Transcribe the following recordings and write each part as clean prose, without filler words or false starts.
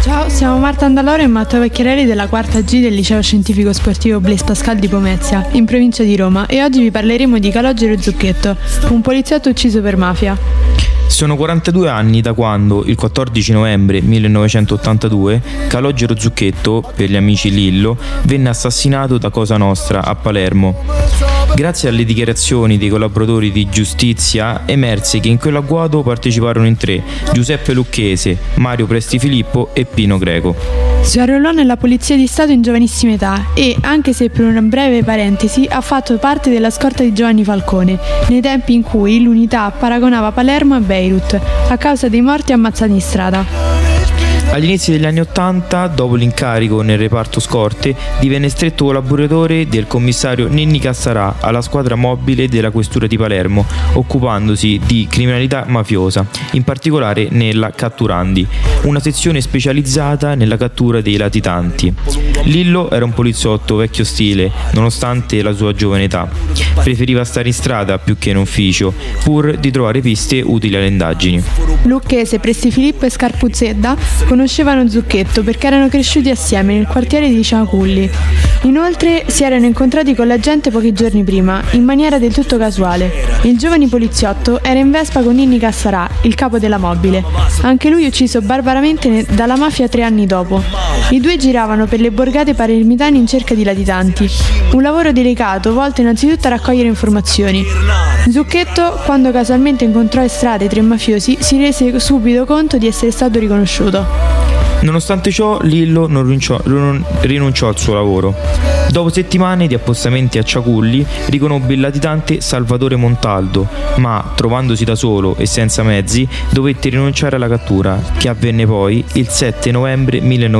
Ciao, siamo Marta Andaloro e Matteo Vecchiarelli della quarta G del Liceo Scientifico Sportivo Blaise Pascal di Pomezia, in provincia di Roma, e oggi vi parleremo di Calogero Zucchetto, un poliziotto ucciso per mafia. Sono 42 anni da quando, il 14 novembre 1982, Calogero Zucchetto, per gli amici Lillo, venne assassinato da Cosa Nostra a Palermo. Grazie alle dichiarazioni dei collaboratori di giustizia emerse che in quell'agguato parteciparono in 3: Giuseppe Lucchese, Mario Prestifilippo e Pino Greco. Si arruolò nella Polizia di Stato in giovanissima età e, anche se per una breve parentesi, ha fatto parte della scorta di Giovanni Falcone, nei tempi in cui l'unità paragonava Palermo a Beirut, a causa dei morti ammazzati in strada. Agli inizi degli anni '80, dopo l'incarico nel reparto scorte, divenne stretto collaboratore del commissario Ninni Cassarà alla squadra mobile della questura di Palermo, occupandosi di criminalità mafiosa, in particolare nella Catturandi, una sezione specializzata nella cattura dei latitanti. Lillo era un poliziotto vecchio stile, nonostante la sua giovane età. Preferiva stare in strada più che in ufficio, pur di trovare piste utili alle indagini. Lucchese, Prestifilippo e Scarpuzzedda conoscevano Zucchetto perché erano cresciuti assieme nel quartiere di Ciaculli. Inoltre si erano incontrati con la gente pochi giorni prima, in maniera del tutto casuale. Il giovane poliziotto era in Vespa con Ninni Cassarà, il capo della mobile, anche lui ucciso barbaramente dalla mafia 3 anni dopo. I due giravano per le borgate palermitane in cerca di latitanti, un lavoro delicato volto innanzitutto a raccogliere informazioni. Zucchetto, quando casualmente incontrò in strada i 3 mafiosi, si rese subito conto di essere stato riconosciuto. Nonostante ciò, Lillo non rinunciò al suo lavoro. Dopo settimane di appostamenti a Ciaculli, riconobbe il latitante Salvatore Montaldo, ma, trovandosi da solo e senza mezzi, dovette rinunciare alla cattura, che avvenne poi il 7 novembre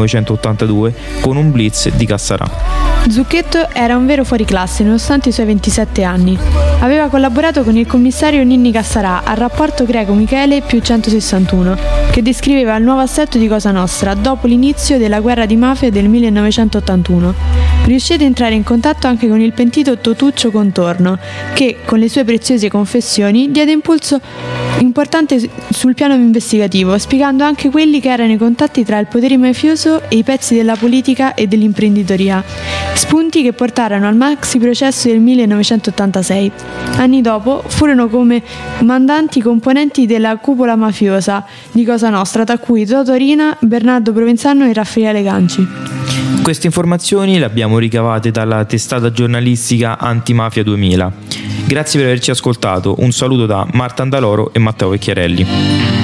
1982 con un blitz di Cassarà. Zucchetto era un vero fuoriclasse nonostante i suoi 27 anni. Aveva collaborato con il commissario Ninni Cassarà al rapporto Greco-Michele più 161, che descriveva il nuovo assetto di Cosa Nostra dopo l'inizio della guerra di mafia del 1981. Riuscì ad entrare in contatto anche con il pentito Totuccio Contorno, che, con le sue preziose confessioni, diede impulso importante sul piano investigativo, spiegando anche quelli che erano i contatti tra il potere mafioso e i pezzi della politica e dell'imprenditoria. Spunti che portarono al maxi processo del 1986. Anni dopo furono come mandanti componenti della cupola mafiosa di Cosa Nostra, tra cui Toto Rina, Bernardo Provenzano e Raffaele Ganci. Queste informazioni le abbiamo ricavate dalla testata giornalistica Antimafia 2000. Grazie per averci ascoltato, un saluto da Marta Andaloro e Matteo Vecchiarelli.